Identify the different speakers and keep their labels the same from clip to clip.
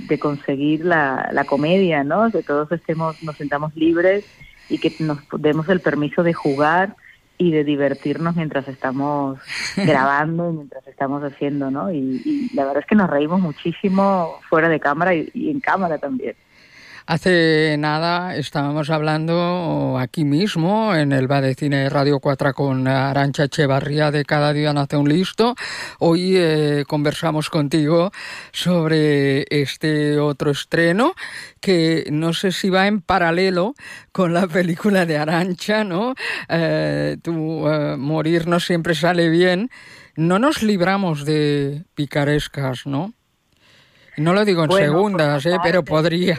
Speaker 1: de conseguir la comedia, ¿no? Que todos nos sentamos libres y que nos demos el permiso de jugar y de divertirnos mientras estamos grabando y mientras estamos haciendo, ¿no? Y la verdad es que nos reímos muchísimo fuera de cámara y en cámara también.
Speaker 2: Hace nada estábamos hablando aquí mismo en el bar de cine de Radio 4 con Arantxa Echevarría de Cada día nace un listo. Hoy conversamos contigo sobre este otro estreno que no sé si va en paralelo con la película de Arantxa, ¿no? Morir no siempre sale bien. No nos libramos de picarescas, ¿no? No lo digo en segundas, pero podría.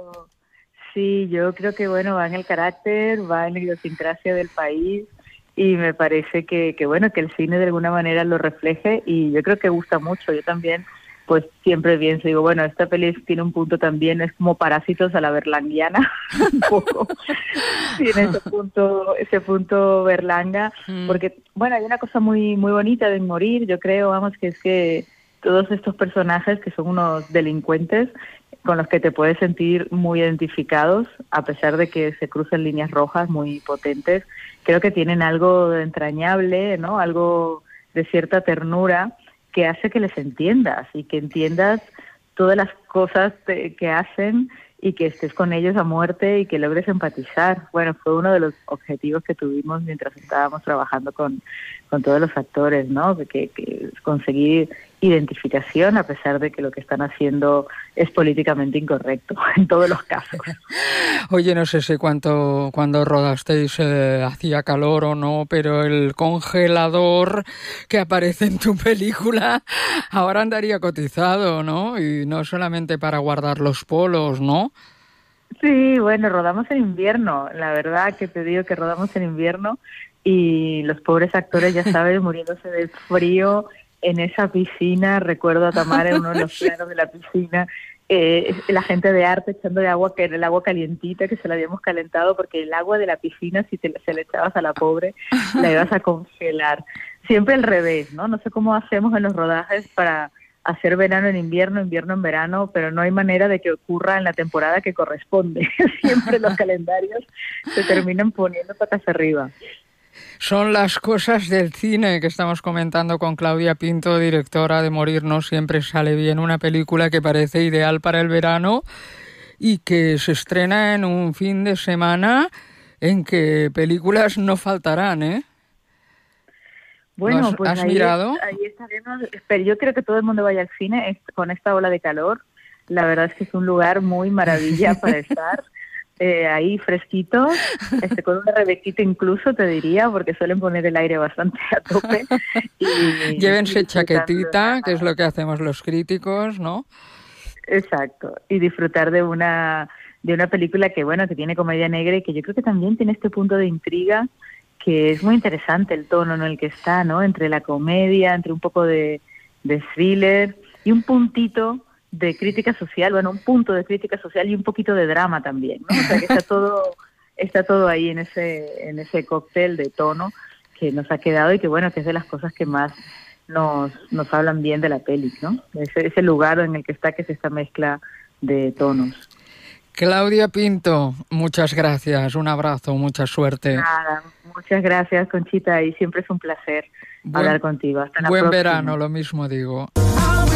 Speaker 1: Sí, yo creo que va en el carácter, va en la idiosincrasia del país y me parece que el cine de alguna manera lo refleje y yo creo que gusta mucho. Yo también pues siempre pienso, digo, esta peli tiene un punto también, es como Parásitos a la berlanguiana, un poco, tiene ese punto berlanga, porque hay una cosa muy, muy bonita de morir, yo creo, que es que todos estos personajes que son unos delincuentes con los que te puedes sentir muy identificados, a pesar de que se crucen líneas rojas muy potentes, creo que tienen algo entrañable, ¿no? Algo de cierta ternura que hace que les entiendas y que entiendas todas las cosas que hacen y que estés con ellos a muerte y que logres empatizar. Fue uno de los objetivos que tuvimos mientras estábamos trabajando con todos los actores, ¿no? Que conseguir identificación a pesar de que lo que están haciendo es políticamente incorrecto en todos los casos.
Speaker 2: Oye, no sé si cuando rodasteis hacía calor o no, pero el congelador que aparece en tu película ahora andaría cotizado, ¿no? Y no solamente para guardar los polos, ¿no?
Speaker 1: Sí, rodamos en invierno, la verdad que te digo que rodamos en invierno y los pobres actores, ya sabes, muriéndose de frío en esa piscina. Recuerdo a Tamara en uno de los planos de la piscina, la gente de arte echándole agua, que era el agua calientita, que se la habíamos calentado, porque el agua de la piscina, si se le echabas a la pobre, la ibas a congelar. Siempre al revés, ¿no? No sé cómo hacemos en los rodajes para hacer verano en invierno, invierno en verano, pero no hay manera de que ocurra en la temporada que corresponde. Siempre los calendarios se terminan poniendo patas arriba.
Speaker 2: Son las cosas del cine que estamos comentando con Claudia Pinto, directora de Morir no siempre sale bien, una película que parece ideal para el verano y que se estrena en un fin de semana en que películas no faltarán, ¿eh?
Speaker 1: Bueno, pues
Speaker 2: ¿has mirado?
Speaker 1: Ahí estaremos. Pero yo creo que todo el mundo vaya al cine con esta ola de calor. La verdad es que es un lugar muy maravilla para estar. Ahí fresquito, con una rebequita incluso, te diría, porque suelen poner el aire bastante a tope.
Speaker 2: Llévense chaquetita, que es lo que hacemos los críticos, ¿no?
Speaker 1: Exacto, y disfrutar de una película que tiene comedia negra y que yo creo que también tiene este punto de intriga, que es muy interesante el tono en el que está, ¿no? Entre la comedia, entre un poco de thriller y un puntito de crítica social, un punto de crítica social y un poquito de drama también, ¿no? O sea que está todo ahí en ese cóctel de tono que nos ha quedado y que que es de las cosas que más nos hablan bien de la peli, ¿no? Ese lugar en el que está, que es esta mezcla de tonos.
Speaker 2: Claudia Pinto, muchas gracias, un abrazo, mucha suerte.
Speaker 1: Nada, muchas gracias, Conchita, y siempre es un placer hablar contigo. Hasta la próxima.
Speaker 2: Buen verano, lo mismo digo.